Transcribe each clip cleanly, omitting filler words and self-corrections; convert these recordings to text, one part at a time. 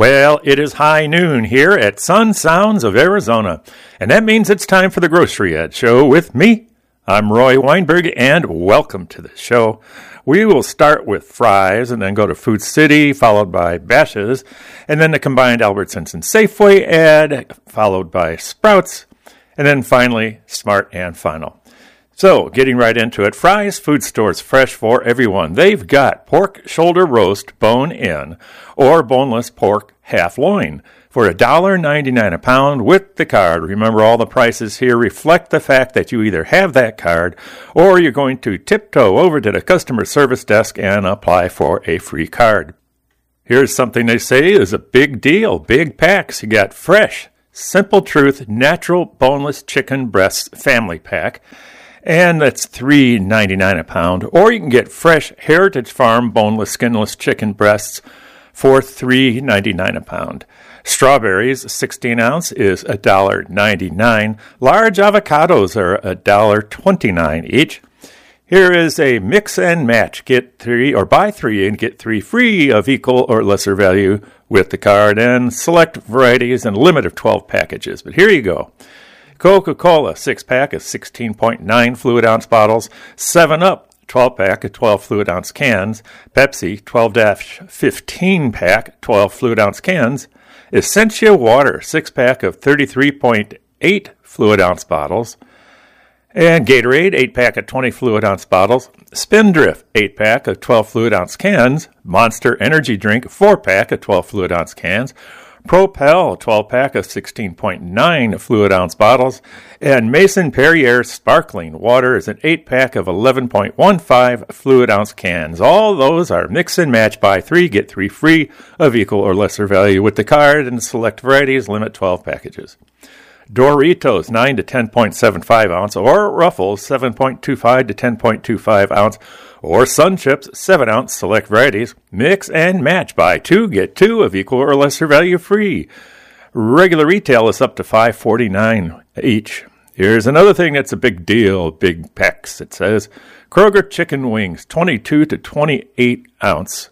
Well, it is high noon here at Sun Sounds of Arizona, and that means it's time for the Grocery Ed Show with me. I'm Roy Weinberg, and welcome to the show. We will start with Fry's and then go to Food City, followed by Bashas', and then the combined Albertsons and Safeway ad, followed by Sprouts, and then finally Smart and Final. So, getting right into it, Fry's Food Store's fresh for everyone. They've got pork shoulder roast bone-in or boneless pork half loin for $1.99 a pound with the card. Remember, all the prices here reflect the fact that you either have that card or you're going to tiptoe over to the customer service desk and apply for a free card. Here's something they say is a big deal, big packs. You got fresh, Simple Truth, natural boneless chicken breasts family pack. And that's $3.99 a pound. Or you can get fresh Heritage Farm boneless, skinless chicken breasts for $3.99 a pound. Strawberries, 16 ounce, is $1.99. Large avocados are $1.29 each. Here is a mix and match. Get 3 or buy 3 and get 3 free of equal or lesser value with the card, and select varieties and a limit of 12 packages. But here you go. Coca-Cola, 6-pack of 16.9 fluid ounce bottles. 7-Up, 12-pack of 12 fluid ounce cans. Pepsi, 12-15-pack, 12 fluid ounce cans. Essentia Water, 6-pack of 33.8 fluid ounce bottles. And Gatorade, 8-pack of 20 fluid ounce bottles. Spindrift, 8-pack of 12 fluid ounce cans. Monster Energy Drink, 4-pack of 12 fluid ounce cans. Propel, 12-pack of 16.9 fluid ounce bottles, and Mason Perrier Sparkling Water is an 8-pack of 11.15 fluid ounce cans. All those are mix and match, buy 3, get 3 free of equal or lesser value with the card, and select varieties, limit 12 packages. Doritos, 9 to 10.75 ounce, or Ruffles, 7.25 to 10.25 ounce, or Sun Chips, 7 ounce, select varieties, mix and match, buy 2, get 2 of equal or lesser value free. Regular retail is up to $5.49 each. Here's another thing that's a big deal, big packs. It says Kroger chicken wings, 22 to 28 ounce.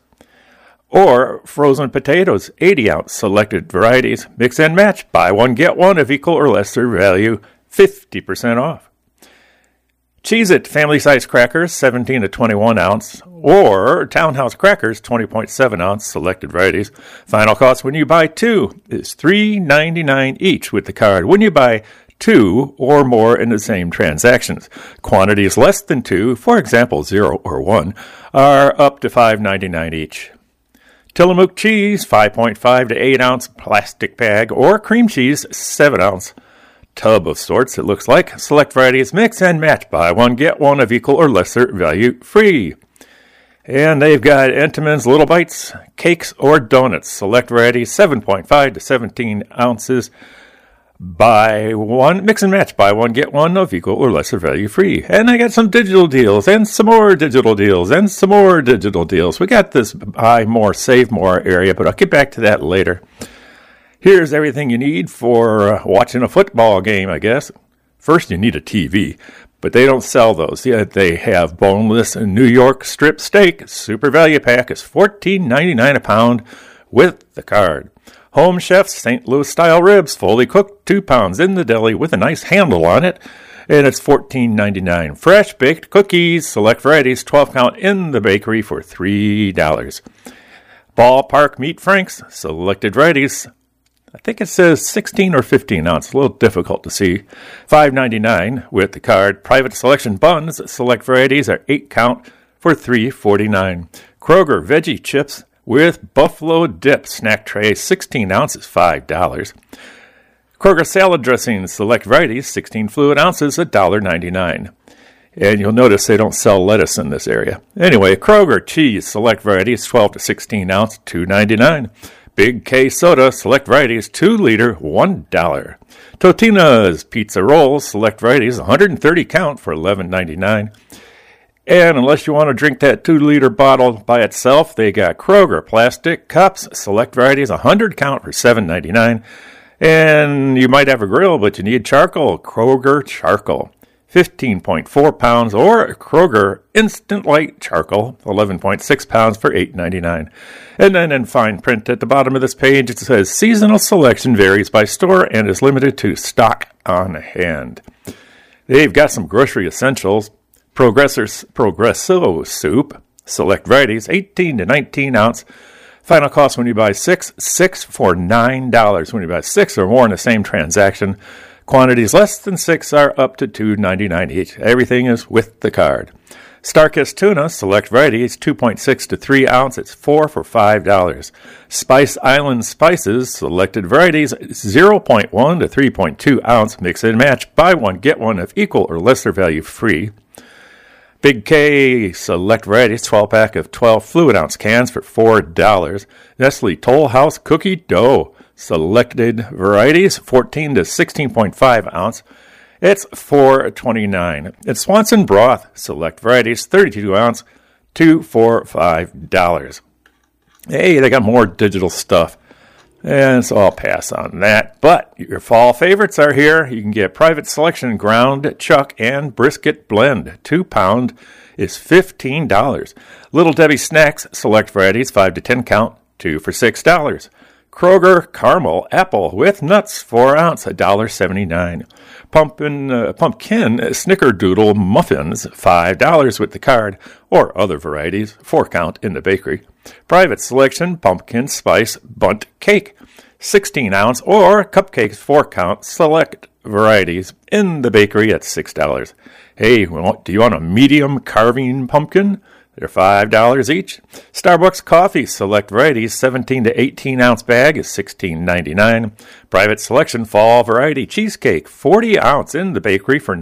Or frozen potatoes, 80 ounce, selected varieties, mix and match, buy 1, get 1 of equal or lesser value, 50% off. Cheez-It family-size crackers, 17 to 21 ounce, or Townhouse crackers, 20.7 ounce, selected varieties. Final cost when you buy 2 is $3.99 each with the card. When you buy 2 or more in the same transactions. Quantities less than 2, for example 0 or 1, are up to $5.99 each. Tillamook cheese, 5.5 to 8 ounce plastic bag, or cream cheese, 7 ounce tub of sorts, it looks like. Select varieties, mix and match, buy 1, get 1 of equal or lesser value free. And they've got Entenmann's Little Bites, cakes or donuts. Select varieties, 7.5 to 17 ounces. Buy 1, mix and match, buy 1, get 1 of equal or lesser value free. And I got some digital deals, and some more digital deals, and some more digital deals. We got this buy more, save more area, but I'll get back to that later. Here's everything you need for watching a football game, I guess. First, you need a TV, but they don't sell those. Yet they have boneless New York strip steak. Super value pack is $14.99 a pound with the card. Home Chef's St. Louis-style ribs, fully cooked, 2 pounds in the deli with a nice handle on it, and it's $14.99. Fresh baked cookies, select varieties, 12 count in the bakery for $3. Ballpark Meat Franks, selected varieties, I think it says 16 or 15 ounce, a little difficult to see, $5.99 with the card. Private Selection buns, select varieties are 8 count for $3.49. Kroger Veggie Chips, with buffalo dip snack tray, 16 ounces, $5. Kroger salad dressing, select varieties, 16 fluid ounces, $1.99. And you'll notice they don't sell lettuce in this area. Anyway, Kroger cheese, select varieties, 12 to 16 ounce, $2.99. Big K soda, select varieties, 2 liter, $1. Totino's pizza rolls, select varieties, 130 count for $11.99. And unless you want to drink that 2-liter bottle by itself, they got Kroger plastic cups, select varieties, 100 count for $7.99. And you might have a grill, but you need charcoal. Kroger charcoal, 15.4 pounds, or Kroger Instant Light Charcoal, 11.6 pounds for $8.99. And then in fine print at the bottom of this page, it says seasonal selection varies by store and is limited to stock on hand. They've got some grocery essentials. Progresso soup, select varieties, 18 to 19 ounce. Final cost when you buy six for $9. When you buy 6 or more in the same transaction, quantities less than 6 are up to $2.99 each. Everything is with the card. Starkist tuna, select varieties, 2.6 to 3 ounce. It's 4 for $5. Spice Island spices, selected varieties, 0.1 to 3.2 ounce. Mix and match. Buy one, get one of equal or lesser value free. Big K select varieties, 12-pack of 12 fluid ounce cans for $4. Nestle Toll House cookie dough, selected varieties, 14 to 16.5 ounce. It's $4.29. It's Swanson broth, select varieties, 32 ounce, 2 for $5. Hey, they got more digital stuff. And so I'll pass on that. But your fall favorites are here. You can get Private Selection ground chuck and brisket blend. 2 pound is $15. Little Debbie Snacks, select varieties, 5 to 10 count, 2 for $6. Kroger Caramel Apple with nuts, 4 ounce, $1.79. Pumpkin Snickerdoodle Muffins, $5 with the card, or other varieties, 4 count in the bakery. Private Selection Pumpkin Spice Bundt Cake, 16 ounce, or cupcakes, 4 count, select varieties in the bakery at $6. Hey, do you want a medium carving pumpkin? They're $5 each. Starbucks coffee, select varieties, 17 to 18 ounce bag is $16.99. Private Selection fall variety cheesecake, 40 ounce in the bakery for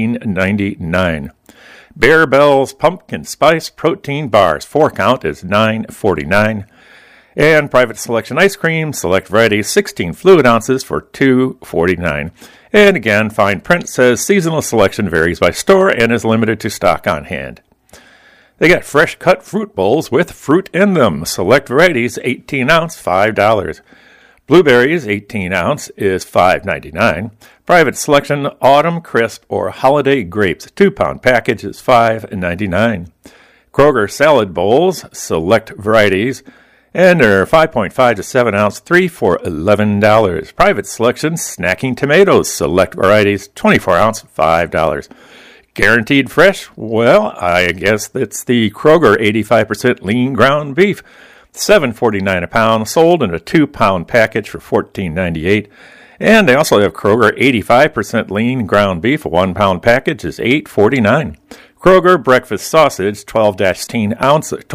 $19.99. Bear Bell's pumpkin spice protein bars, 4 count is $9.49. And Private Selection ice cream, select varieties, 16 fluid ounces for $2.49. And again, fine print says seasonal selection varies by store and is limited to stock on hand. They got fresh cut fruit bowls with fruit in them. Select varieties, 18 ounce, $5. Blueberries, 18 ounce, is $5.99. Private Selection autumn crisp or holiday grapes, 2 pound package is $5.99. Kroger salad bowls, select varieties, and they're 5.5 to 7 ounce, 3 for $11. Private Selection snacking tomatoes, select varieties, 24 ounce, $5. Guaranteed fresh? Well, I guess it's the Kroger 85% lean ground beef. $7.49 a pound, sold in a 2 pound package for $14.98. And they also have Kroger 85% lean ground beef. A 1 pound package is $8.49. Kroger breakfast sausage, 12 to 16 ounce, or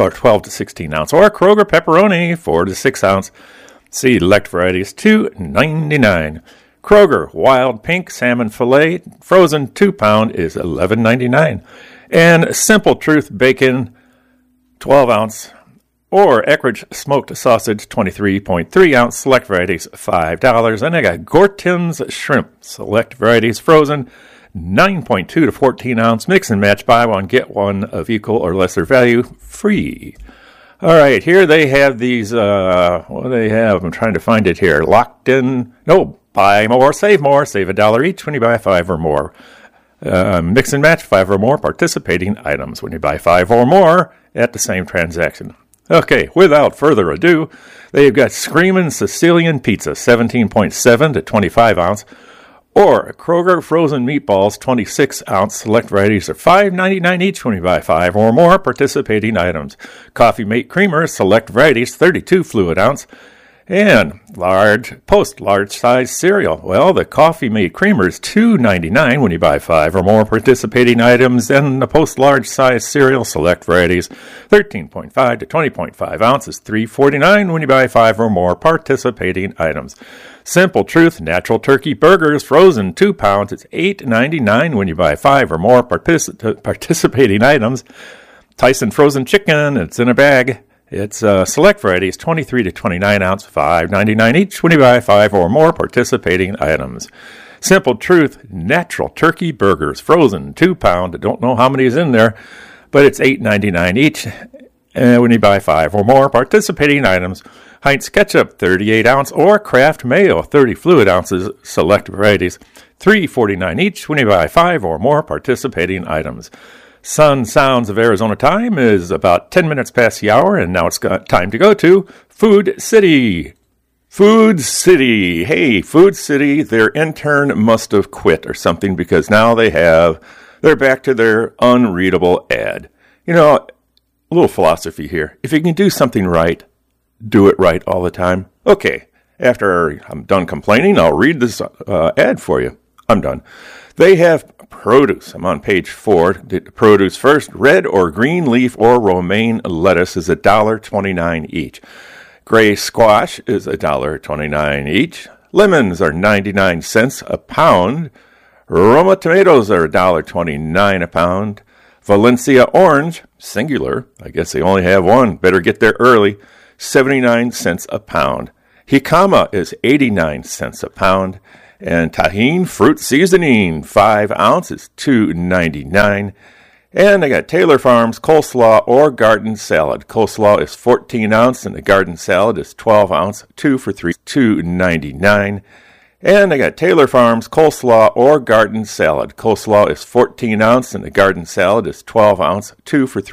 Kroger pepperoni, 4 to 6 ounce. Select varieties, $2.99. Kroger Wild Pink Salmon Filet, frozen 2 pound is $11.99. And Simple Truth Bacon, 12 ounce, or Eckrich Smoked Sausage, 23.3 ounce, select varieties, $5. And I got Gorton's Shrimp, select varieties, frozen, 9.2 to 14 ounce, mix and match, buy one, get one of equal or lesser value, free. All right, here they have these, what do they have? I'm trying to find it here. Locked in, no, buy more, save $1 each when you buy 5 or more. Mix and match 5 or more participating items when you buy 5 or more at the same transaction. Okay, without further ado, they've got Screamin' Sicilian Pizza, 17.7 to 25 ounce, or Kroger frozen meatballs, 26 ounce. Select varieties are $5.99 each when you buy 5 or more participating items. Coffee Mate Creamer, select varieties, 32 fluid ounce. And large size cereal. Well, the Coffee Mate Creamer is $2.99 when you buy 5 or more participating items, and the Post large size cereal, select varieties, 13.5 to 20.5 ounces, $3.49 when you buy 5 or more participating items. Simple Truth Natural Turkey Burgers, frozen 2 pounds, it's $8.99 when you buy 5 or more participating items. Tyson Frozen Chicken, it's in a bag. It's select varieties, 23 to 29 ounce, $5.99 each when you buy 5 or more participating items. Simple Truth Natural Turkey Burgers, frozen 2 pound. I don't know how many is in there, but it's $8.99 each when you buy 5 or more participating items. Heinz Ketchup, 38 ounce, or Kraft Mayo, 30 fluid ounces, select varieties, $3.49 each when you buy 5 or more participating items. Sun Sounds of Arizona time is about 10 minutes past the hour, and now it's got time to go to Food City. Food City. Hey, Food City, their intern must have quit or something because now they're back to their unreadable ad. You know, a little philosophy here. If you can do something right, do it right all the time. Okay, after I'm done complaining, I'll read this ad for you. I'm done. They have produce. I'm on page 4. The produce first. Red or green leaf or romaine lettuce is $1.29 each. Gray squash is $1.29 each. Lemons are 99 cents a pound. Roma tomatoes are $1.29 a pound. Valencia orange, singular, I guess they only have one, better get there early, 79 cents a pound. Jicama is 89 cents a pound. And Tajín fruit seasoning, 5 ounces, $2.99. And I got Taylor Farms coleslaw or garden salad. Coleslaw is 14 ounce and the garden salad is 12 ounce, 2 for $3, $2.99. And I got Taylor Farms coleslaw or garden salad. Coleslaw is 14 ounce and the garden salad is 12 ounce, 2 for $3.